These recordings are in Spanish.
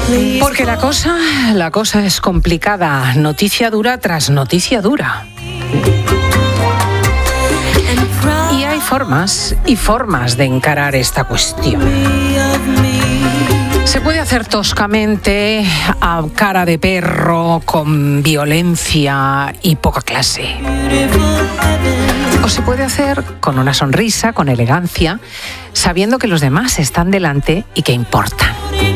Porque la cosa es complicada, noticia dura tras noticia dura. Y hay formas y formas de encarar esta cuestión. Se puede hacer toscamente, a cara de perro, con violencia y poca clase. O se puede hacer con una sonrisa, con elegancia, sabiendo que los demás están delante y que importan.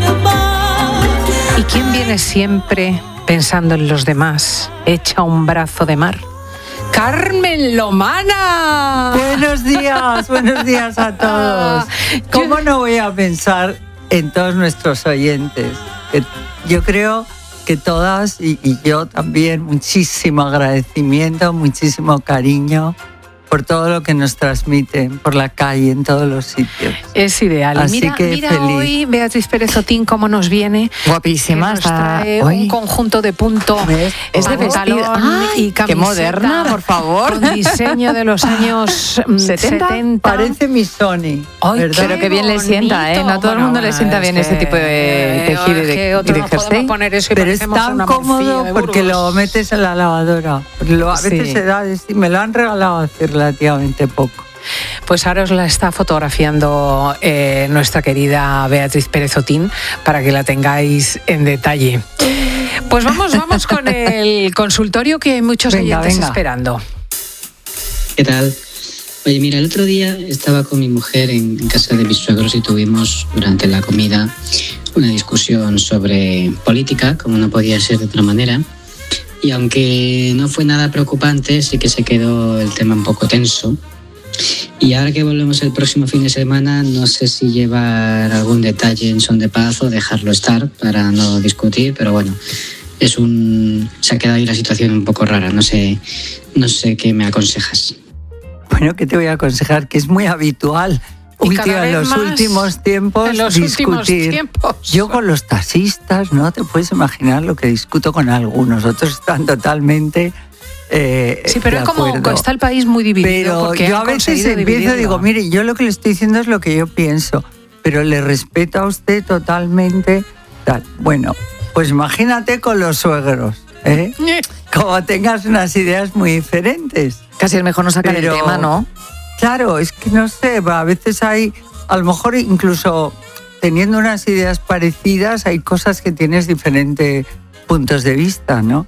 ¿Y quién viene siempre pensando en los demás? Echa un brazo de mar. ¡Carmen Lomana! Buenos días a todos. ¿Cómo no voy a pensar en todos nuestros oyentes? Yo creo que todas y yo también, muchísimo agradecimiento, muchísimo cariño por todo lo que nos transmiten por la calle, en todos los sitios. Es ideal. Así mira feliz. Hoy Beatriz Pérez Otín cómo nos viene. Guapísima. Nos trae un conjunto de punto. Es de vestir. Y camiseta. ¡Qué moderna, por favor! Con diseño de los años 70. Parece mi Sony. ¿Verdad? Pero que bien le sienta, ¿eh? No a todo el mundo le sienta bien ese tipo de tejido y de jersey. Pero es tan cómodo porque lo metes en la lavadora. A veces se da, me lo han regalado hace relativamente poco. Pues ahora os la está fotografiando nuestra querida Beatriz Pérez Otín para que la tengáis en detalle. Pues vamos con el consultorio que hay muchos oyentes esperando. ¿Qué tal? Oye, mira, el otro día estaba con mi mujer en casa de mis suegros y tuvimos durante la comida una discusión sobre política, como no podía ser de otra manera. Y aunque no fue nada preocupante, sí que se quedó el tema un poco tenso. Y ahora que volvemos el próximo fin de semana, no sé si llevar algún detalle en son de paz o dejarlo estar para no discutir, pero bueno, se ha quedado ahí la situación un poco rara. No sé qué me aconsejas. Bueno, ¿qué te voy a aconsejar? Que es muy habitual en los últimos tiempos discutir. Yo con los taxistas, no te puedes imaginar lo que discuto con algunos. Otros están totalmente sí, pero es como está el país muy dividido. Pero yo a veces empiezo y digo, mire, yo lo que le estoy diciendo es lo que yo pienso, pero le respeto a usted totalmente. Tal. Bueno, pues imagínate con los suegros, ¿eh? Como tengas unas ideas muy diferentes. Casi es mejor no sacar el tema, ¿no? Claro, es que no sé, a veces hay, a lo mejor incluso teniendo unas ideas parecidas, hay cosas que tienes diferentes puntos de vista, ¿no?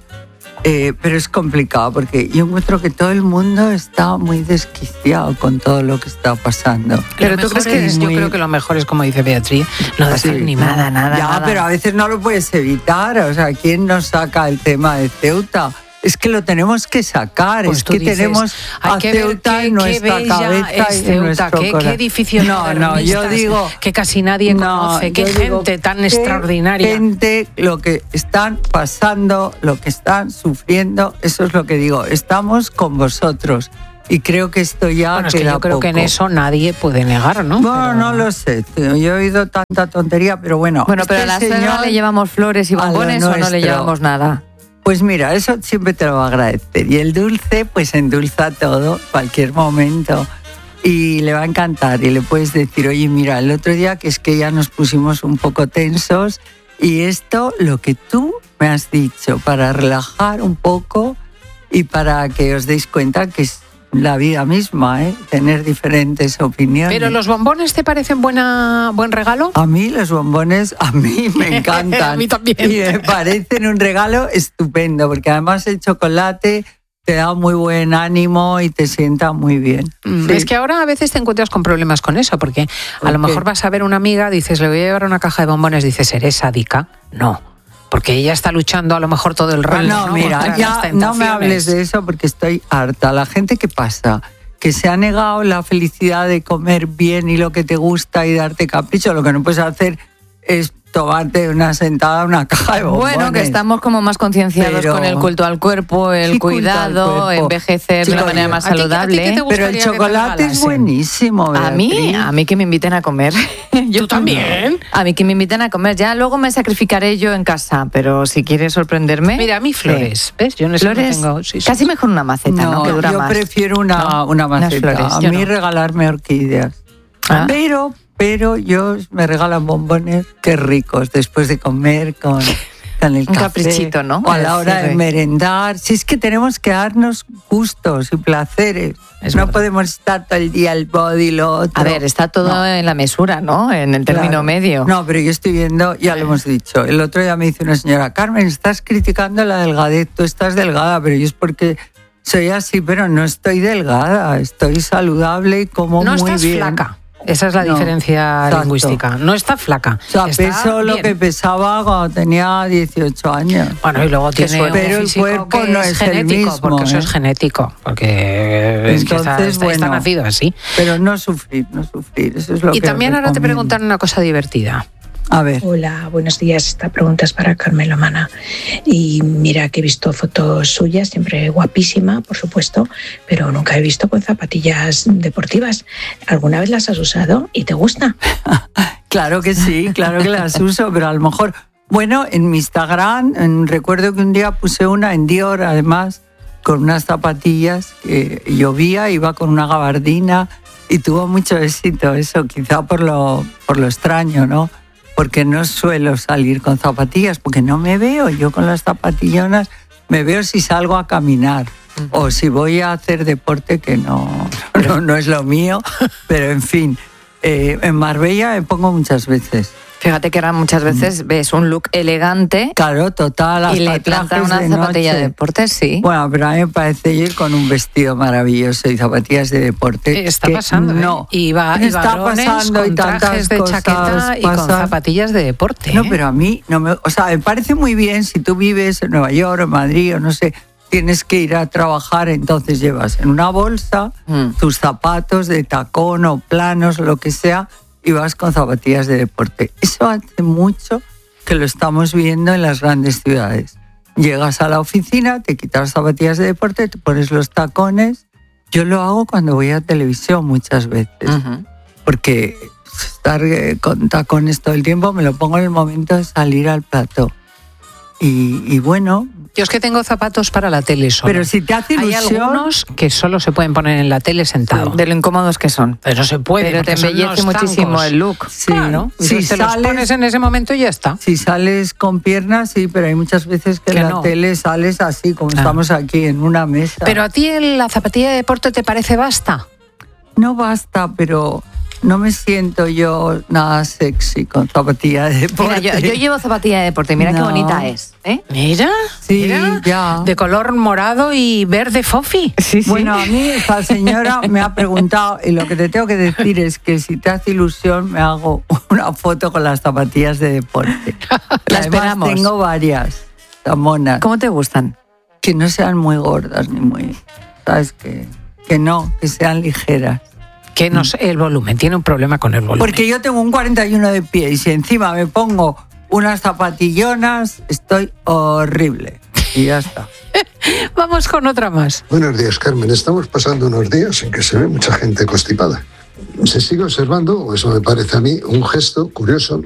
Pero es complicado porque yo encuentro que todo el mundo está muy desquiciado con todo lo que está pasando. Pero tú crees que yo creo que lo mejor es, como dice Beatriz, no decir ni nada. Ya, pero a veces no lo puedes evitar. O sea, ¿quién nos saca el tema de Ceuta? Es que lo tenemos que sacar, pues es que dices, tenemos a Ceuta en nuestra cabeza y en nuestro corazón. ¿Qué edificio? No, yo digo que casi nadie conoce, qué gente tan extraordinaria. Gente, lo que están pasando, lo que están sufriendo, eso es lo que digo, estamos con vosotros. Y creo que esto ya bueno, es que yo creo poco. Que en eso nadie puede negar, ¿no? Bueno, no lo sé, tío. Yo he oído tanta tontería, pero bueno. Bueno, pero a la señora le llevamos flores y bombones o no le llevamos nada. Pues mira, eso siempre te lo va a agradecer. Y el dulce, pues endulza todo, cualquier momento. Y le va a encantar. Y le puedes decir, oye, mira, el otro día que es que ya nos pusimos un poco tensos y esto, lo que tú me has dicho, para relajar un poco y para que os deis cuenta que es la vida misma, tener diferentes opiniones. ¿Pero los bombones te parecen buen regalo? A mí los bombones, a mí me encantan. A mí también. Y me parecen un regalo estupendo, porque además el chocolate te da muy buen ánimo y te sienta muy bien. Sí. Es que ahora a veces te encuentras con problemas con eso, porque a lo mejor vas a ver una amiga, dices, le voy a llevar una caja de bombones, dices, ¿eres sádica? No. Porque ella está luchando a lo mejor todo el rato. No, mira, ya no me hables de eso porque estoy harta. La gente que pasa, que se ha negado la felicidad de comer bien y lo que te gusta y darte capricho, lo que no puedes hacer es tomarte una sentada, una caja de bombones. Bueno, que estamos como más concienciados con el culto al cuerpo, el cuidado, envejecer de una manera más saludable. Pero el chocolate es buenísimo, Beatriz. A mí que me inviten a comer. ¿Tú también? A mí que me inviten a comer. Ya luego me sacrificaré yo en casa, pero si quieres sorprenderme... Mira, a mí flores, ¿ves? Yo no flores, tengo... casi mejor una maceta, ¿no? Yo prefiero una maceta. A mí regalarme orquídeas. Pero pero me regalan bombones, qué ricos, después de comer con el un café. Caprichito, ¿no? O a la hora de merendar. Si es que tenemos que darnos gustos y placeres. No podemos estar todo el día el body, lo otro. A ver, está todo en la mesura, ¿no? En el término medio. No, pero yo estoy viendo, ya lo hemos dicho. El otro día me dice una señora, Carmen, estás criticando la delgadez, tú estás delgada, pero yo es porque soy así, pero no estoy delgada, estoy saludable y como muy bien. No estás flaca. Esa es la diferencia lingüística. No está flaca. O sea, peso lo que pesaba cuando tenía 18 años. Bueno, y luego tiene pero el cuerpo no es genético, el mismo. Porque eso es genético. Porque entonces, está nacido así. Pero no sufrir, eso es lo que. Y también ahora te preguntan una cosa divertida. A ver. Hola, buenos días. Esta pregunta es para Carmen Lomana. Y mira que he visto fotos suyas, siempre guapísima, por supuesto, pero nunca he visto con zapatillas deportivas. ¿Alguna vez las has usado y te gusta? Claro que sí, claro que las uso, pero a lo mejor... Bueno, en mi Instagram, recuerdo que un día puse una en Dior, además, con unas zapatillas que llovía, iba con una gabardina y tuvo mucho éxito eso, quizá por lo extraño, ¿no? Porque no suelo salir con zapatillas, porque no me veo yo con las zapatillonas, me veo si salgo a caminar o si voy a hacer deporte, que no es lo mío, pero en fin, en Marbella me pongo muchas veces. Fíjate que ahora muchas veces ves un look elegante. Claro, total. Y le plantan una zapatilla de deporte, sí. Bueno, pero a mí me parece ir con un vestido maravilloso y zapatillas de deporte. Está pasando, no. Y está pasando con y trajes de chaqueta y con zapatillas de deporte. No, pero a mí me parece muy bien si tú vives en Nueva York o en Madrid o no sé, tienes que ir a trabajar, entonces llevas en una bolsa tus zapatos de tacón o planos, lo que sea, y vas con zapatillas de deporte. Eso hace mucho que lo estamos viendo en las grandes ciudades. Llegas a la oficina, te quitas las zapatillas de deporte, te pones los tacones. Yo lo hago cuando voy a televisión muchas veces, porque estar con tacones todo el tiempo me lo pongo en el momento de salir al plató. Y bueno... Yo es que tengo zapatos para la tele solo. Pero si te hace ilusión... Hay algunos que solo se pueden poner en la tele sentado. De lo incómodos que son. Pero no se puede. Pero te embellece muchísimo el look. Sí, claro. Si te los pones en ese momento y ya está. Si sales con piernas, sí, pero hay muchas veces que en la tele sales así, como estamos aquí en una mesa. ¿Pero a ti la zapatilla de deporte te parece basta? No basta, pero... No me siento yo nada sexy con zapatilla de deporte. Mira, yo llevo zapatilla de deporte, mira qué bonita es. Mira, sí, mira, ya. De color morado y verde fofi. Sí. Bueno, a mí esta señora me ha preguntado, y lo que te tengo que decir es que si te hace ilusión me hago una foto con las zapatillas de deporte. La esperamos. Tengo varias, tan monas. ¿Cómo te gustan? Que no sean muy gordas ni muy... ¿Sabes? Que sean ligeras. Que el volumen, tiene un problema con el volumen. Porque yo tengo un 41 de pie y si encima me pongo unas zapatillonas, estoy horrible. Y ya está. Vamos con otra más. Buenos días, Carmen. Estamos pasando unos días en que se ve mucha gente constipada. Se sigue observando, o eso me parece a mí, un gesto curioso